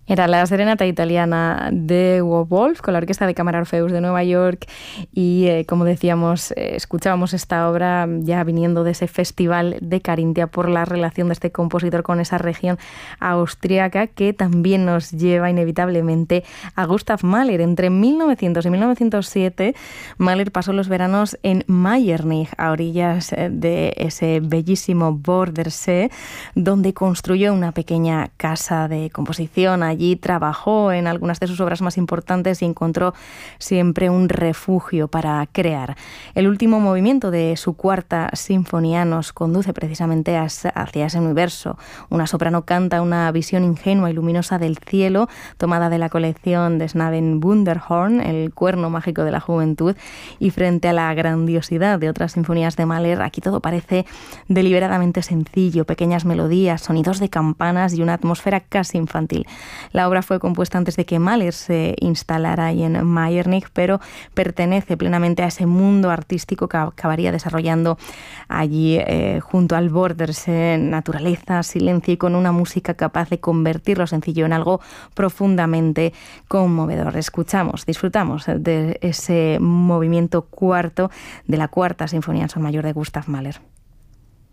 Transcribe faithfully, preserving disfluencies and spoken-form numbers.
Era la serenata italiana de Wolf con la Orquesta de Cámara Orfeus de Nueva York y, eh, como decíamos, eh, escuchábamos esta obra ya viniendo de ese festival de Carintia por la relación de este compositor con esa región austríaca que también nos lleva inevitablemente a Gustav Mahler. Entre mil novecientos y mil novecientos siete, Mahler pasó los veranos en Meiernich, a orillas de ese bellísimo Bordersee, donde construyó una pequeña casa de composición. Allí trabajó en algunas de sus obras más importantes y encontró siempre un refugio para crear. El último movimiento de su cuarta sinfonía nos conduce precisamente hacia ese universo. Una soprano canta una visión ingenua y luminosa del cielo, tomada de la colección de Snaven Wunderhorn, el cuerno mágico de la juventud, y frente a la grandiosidad de otras sinfonías de Mahler, aquí todo parece deliberadamente sencillo, pequeñas melodías, sonidos de campanas y una atmósfera casi infantil. La obra fue compuesta antes de que Mahler se instalara ahí en Meiernich, pero pertenece plenamente a ese mundo artístico que acabaría desarrollando allí eh, junto al Bordersee, naturaleza, silencio y con una música capaz de convertir lo sencillo en algo profundamente conmovedor. Escuchamos, disfrutamos de ese movimiento cuarto de la cuarta sinfonía en sol mayor de Gustav Mahler.